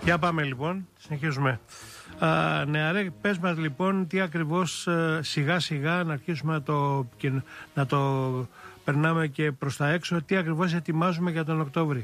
Για πάμε λοιπόν, συνεχίζουμε. Νεαρέ, πες μας λοιπόν τι ακριβώς σιγά σιγά να αρχίσουμε να το περνάμε και προς τα έξω, τι ακριβώς ετοιμάζουμε για τον Οκτώβρη.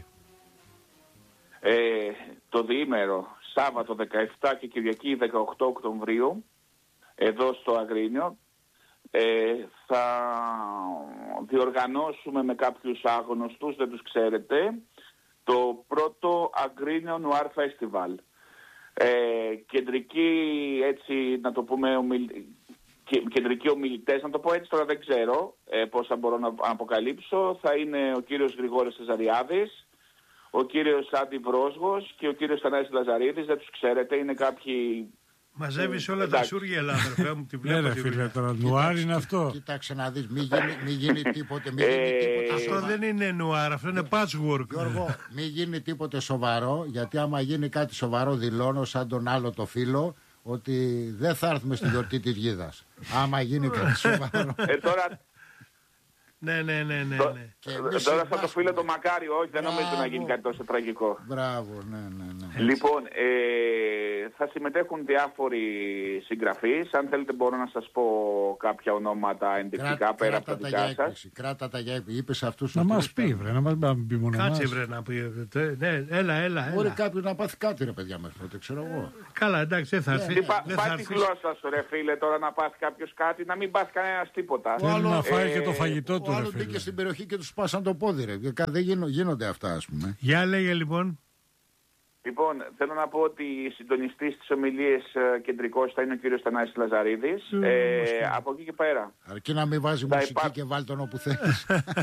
Το διήμερο, Σάββατο 17 και Κυριακή 18 Οκτωβρίου, εδώ στο Αγρίνιο, θα διοργανώσουμε με κάποιους άγνωστους, δεν τους ξέρετε, το πρώτο Αγρίνιο Noir Festival. Κεντρικοί, έτσι να το πούμε, κεντρικοί ομιλητές, να το πω έτσι τώρα δεν ξέρω πώς θα μπορώ να αποκαλύψω, θα είναι ο κύριος Γρηγόρης Σεζαριάδης, ο κύριος Άντι Βρόσγος και ο κύριος Θανάσης Λαζαρίδης. Δεν τους ξέρετε, είναι κάποιοι... Μαζεύεις όλα τα σούργια, αδερφέ μου, τη βλέπω. Ναι, φίλε, τώρα νουάρ είναι αυτό. Κοίταξε να δεις, μην γίνει τίποτε. Αυτό δεν είναι νουάρ, αυτό είναι patchwork. Γιώργο, μην γίνει τίποτε σοβαρό, γιατί άμα γίνει κάτι σοβαρό δηλώνω σαν τον άλλο το φίλο ότι δεν θα έρθουμε στη γιορτή της Γίδας. Άμα γίνει κάτι σοβαρό. Τώρα... Ναι. Τώρα θα το φίλο το μακάριο, όχι, δεν νομίζω να γίνει κάτι τόσο τραγικό. Μπράβο, ναι. Λοιπόν, θα συμμετέχουν διάφοροι συγγραφείς. Αν θέλετε μπορώ να σας πω κάποια ονόματα ενδεικτικά πέρα από τα δικά σας. Κράτα τα για έκπληξη. Είπες αυτούς. Να μας πει, βρε, να μας πει μόνο Κάτσε, βρε, να πει. Ναι, έλα. Μπορεί κάποιος να πάθει κάτι, ρε παιδιά, μέχρι τότε, ξέρω εγώ. Καλά, εντάξει, δεν θα έρθει. Πάει τη γλώσσα σου, ρε φίλε, τώρα να πάθει κάποιος κάτι, να μην πάθει κανένας τίποτα. Θέλει να φάει και το φαγητό του, ο άλλος μπήκε στην περιοχή και τους σπάσαν το πόδι, ρε. Δεν γίνονται αυτά, ας πούμε. Για λέγε λοιπόν. Λοιπόν, θέλω να πω ότι η συντονιστής της ομιλίας κεντρικός θα είναι ο κύριος Θανάσης Λαζαρίδης. Από εκεί και πέρα. Αρκεί να μην βάζει μουσική και βάλει τον όπου θέλεις.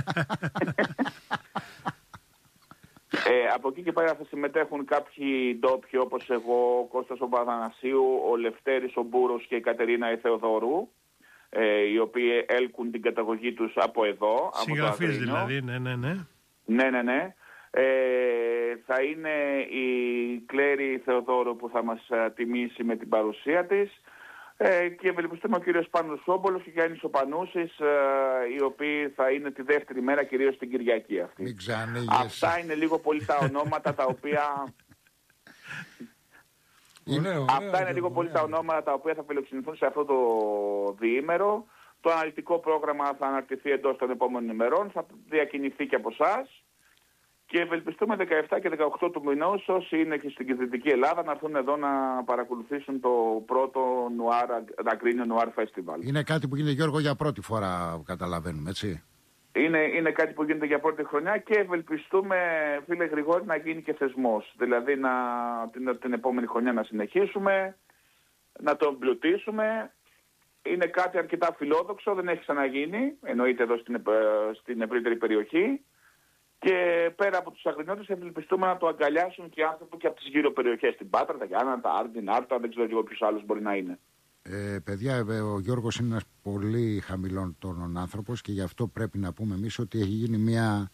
Από εκεί και πέρα θα συμμετέχουν κάποιοι ντόπιοι όπως εγώ, ο Κώστας ο Παπαθανασίου, ο Λευτέρης ο Μπούρος και η Κατερίνα η Θεοδωρού, οι οποίοι έλκουν την καταγωγή τους από εδώ. Συγγραφείς δηλαδή, Ναι. Θα είναι η Κλέρη Θεοδόρου που θα μας τιμήσει με την παρουσία της και ευελπιστούμε ο κύριος Πάνος Σόμπολος και ο Γιάννης ο Πανούσης, οι οποίοι θα είναι τη δεύτερη μέρα, κυρίως την Κυριακή αυτή. Αυτά είναι λίγο πολύ τα ονόματα τα οποία... Αυτά είναι λίγο πολύ τα ονόματα τα οποία θα φιλοξενηθούν σε αυτό το διήμερο. Το αναλυτικό πρόγραμμα θα αναρτηθεί εντός των επόμενων ημερών, θα διακινηθεί και από εσάς. Και ευελπιστούμε 17 και 18 του μηνός όσοι είναι και στην Δυτική Ελλάδα να έρθουν εδώ να παρακολουθήσουν το πρώτο Αγρίνιο Noir Festival. Είναι κάτι που γίνεται, Γιώργο, για πρώτη φορά, καταλαβαίνουμε, έτσι. Είναι κάτι που γίνεται για πρώτη χρονιά και ευελπιστούμε, φίλε Γρηγόρη, να γίνει και θεσμός. Δηλαδή την επόμενη χρονιά να συνεχίσουμε, να το εμπλουτίσουμε. Είναι κάτι αρκετά φιλόδοξο, δεν έχει ξαναγίνει, εννοείται εδώ στην ευρύτερη περιοχή. Και πέρα από τους Αγρινιώτες ευελπιστούμε να το αγκαλιάσουν και άνθρωποι και από τις γύρω περιοχές, την Πάτρα, τα Γιάννα, τα Άρντιν, Άρτα, δεν ξέρω εγώ ποιος άλλος μπορεί να είναι. Παιδιά, ο Γιώργος είναι ένας πολύ χαμηλών τόνων άνθρωπος και γι' αυτό πρέπει να πούμε εμείς ότι έχει γίνει μια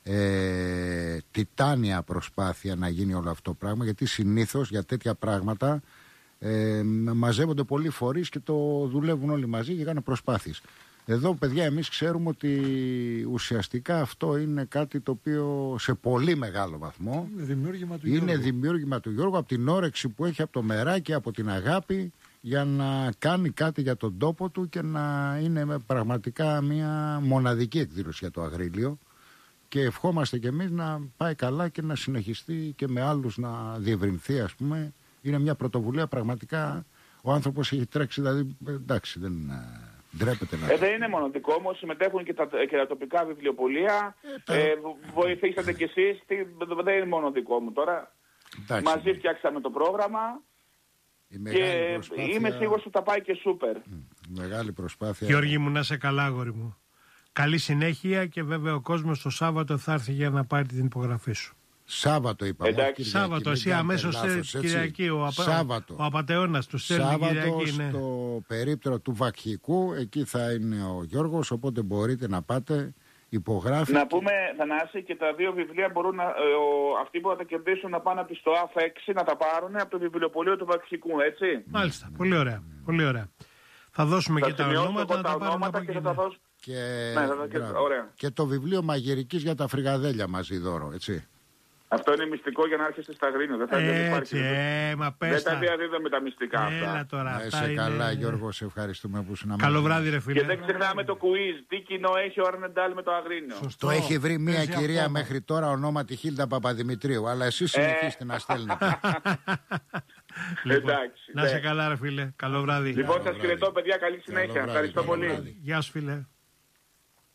τιτάνια προσπάθεια να γίνει όλο αυτό το πράγμα, γιατί συνήθως για τέτοια πράγματα μαζεύονται πολλοί φορείς και το δουλεύουν όλοι μαζί και κάνουν προσπάθειες. Εδώ, παιδιά, εμείς ξέρουμε ότι ουσιαστικά αυτό είναι κάτι το οποίο σε πολύ μεγάλο βαθμό είναι δημιούργημα του Γιώργου από την όρεξη που έχει από το μεράκι, από την αγάπη για να κάνει κάτι για τον τόπο του και να είναι πραγματικά μια μοναδική εκδήλωση για το Αγρίλιο και ευχόμαστε κι εμείς να πάει καλά και να συνεχιστεί και με άλλους να διευρυνθεί, ας πούμε. Είναι μια πρωτοβουλία πραγματικά, ο άνθρωπος έχει τρέξει, δηλαδή εντάξει, δεν ντρέπεται να... Δεν είναι μοναδικό όμως, συμμετέχουν και τα τοπικά βιβλιοπωλεία, βοηθήσατε κι εσείς, δεν είναι μόνο δικό μου τώρα. Εντάξει, μαζί φτιάξαμε το πρόγραμμα και είμαι σίγουρος ότι θα πάει και σούπερ. Μεγάλη προσπάθεια. Γιώργη μου, να σε καλά, αγόρι μου. Καλή συνέχεια και βέβαια ο κόσμος το Σάββατο θα έρθει για να πάρει την υπογραφή σου. Σάββατο είπαμε. Κυριακή, Σάββατο, εσύ αμέσως Κυριακή. Ο απατεώνας του στέλνει Κυριακή. Στο περίπτερο του Βακχικού, εκεί θα είναι ο Γιώργος, οπότε μπορείτε να πάτε, υπογράφει. Να πούμε, Θανάση, και τα δύο βιβλία μπορούν αυτοί που θα τα κερδίσουν να πάνε στο ΑΦ6 να τα πάρουν από το βιβλιοπωλείο του Βακχικού, έτσι. Μάλιστα, πολύ ωραία. Πολύ ωραία. Θα δώσουμε και τα ονόματα, τα ονόματα και θα τα δώσουμε. Και το βιβλίο Μαγειρικής για τα φρυγαδέλια μαζί δώρο, έτσι. Αυτό είναι μυστικό για να έρχεσαι στα Αγρίνιο. Δεν θα Έτσι, μα πες δεν τα τα. διαδίδουμε τα μυστικά αυτά. Έλα τώρα, Να αυτά είσαι είναι... καλά, Γιώργο, σε ευχαριστούμε που ήσουν μαζί. Καλό βράδυ, ρε φίλε. Και δεν ξεχνάμε το quiz. Τι κοινό έχει ο Αρνεντάλ με το Αγρίνιο. Σωστό. Το έχει βρει μια Παίζει κυρία ακόμα. μέχρι τώρα ονόματι Χίλτα Παπαδημητρίου. Αλλά εσείς συνεχίστε να στέλνετε. Λοιπόν, Εντάξει, να είσαι ναι. καλά, ρε φίλε. Καλό βράδυ. Λοιπόν, σας βράδυ. χαιρετώ, παιδιά. Καλή συνέχεια. βράδυ, Ευχαριστώ καλό πολύ. βράδυ. Γεια σου, φίλε.